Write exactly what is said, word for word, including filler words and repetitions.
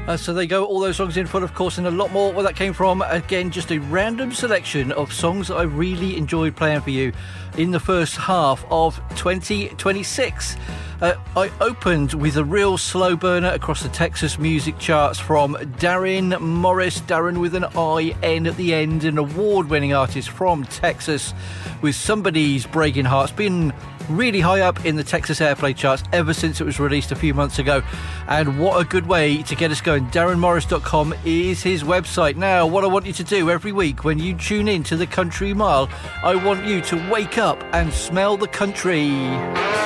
Uh, so they go, all those songs in full, of course, and a lot more where that came from. Again, just a random selection of songs that I really enjoyed playing for you in the first half of twenty twenty-six. Uh, I opened with a real slow burner across the Texas music charts from Darren Morris, Darren with an I N at the end, an award-winning artist from Texas with Somebody's Breaking Hearts, been really high up in the Texas Airplay charts ever since it was released a few months ago. And what a good way to get us going. darren morris dot com is his website. Now, what I want you to do every week when you tune in to the Country Mile, I want you to wake up and smell the country.